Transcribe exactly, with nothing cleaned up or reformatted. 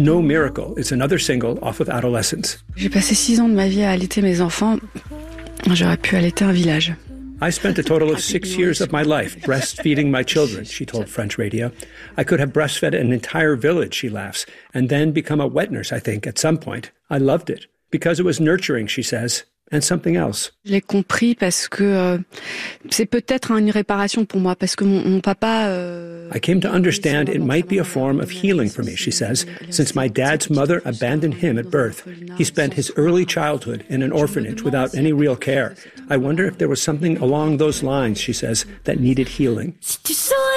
No Miracle is another single off of Adolescence. J'ai passé six ans de ma vie à allaiter mes enfants. J'aurais pu allaiter un village. I spent a total of six years of my life breastfeeding my children, she told French radio. I could have breastfed an entire village, she laughs, and then become a wet nurse, I think, at some point. I loved it. Because it was nurturing, she says, and something else. Je l'ai compris parce que euh, c'est peut-être une réparation pour moi, parce que mon, mon papa... Euh, I came to understand it might be a form of healing for me, she says, since my dad's mother abandoned him at birth. He spent his early childhood in an orphanage without any real care. I wonder if there was something along those lines, she says, that needed healing.